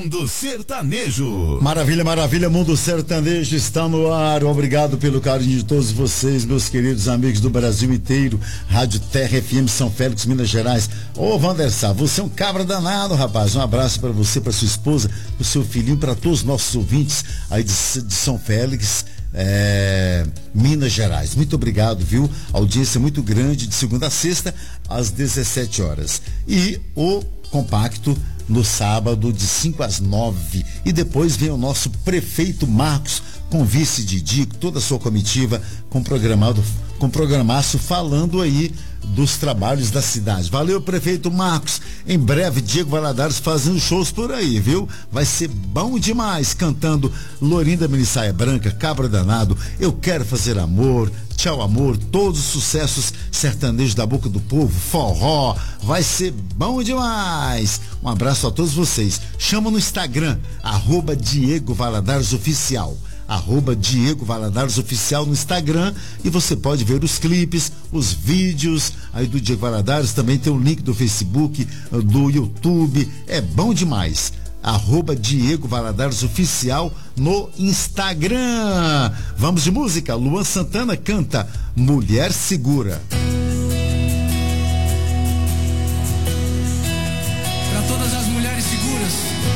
Mundo Sertanejo. Maravilha, maravilha, Mundo Sertanejo está no ar. Obrigado pelo carinho de todos vocês, meus queridos amigos do Brasil inteiro. Rádio Terra FM São Félix, Minas Gerais. Ô Vander Sá, você é um cabra danado, rapaz. Um abraço para você, para sua esposa, para o seu filhinho, para todos os nossos ouvintes aí de São Félix, Minas Gerais. Muito obrigado, viu? Audiência muito grande de segunda a sexta às 17 horas. E o compacto no sábado de 5 às 9. E depois vem o nosso prefeito Marcos com vice Didico, toda a sua comitiva com programaço falando aí dos trabalhos da cidade. Valeu, prefeito Marcos. Em breve, Diego Valadares fazendo shows por aí, viu? Vai ser bom demais, cantando Lorinda Minissaia Branca, Cabra Danado, Eu Quero Fazer Amor, Tchau Amor, todos os sucessos sertanejos da boca do povo, forró, vai ser bom demais. Um abraço a todos vocês. Chama no Instagram, @Diego Valadares Oficial. @Diego Valadares Oficial no Instagram, e você pode ver os clipes, os vídeos aí do Diego Valadares. Também tem o link do Facebook, do YouTube. É bom demais. @Diego Valadares Oficial no Instagram. Vamos de música. Luan Santana canta Mulher Segura. Para todas as mulheres seguras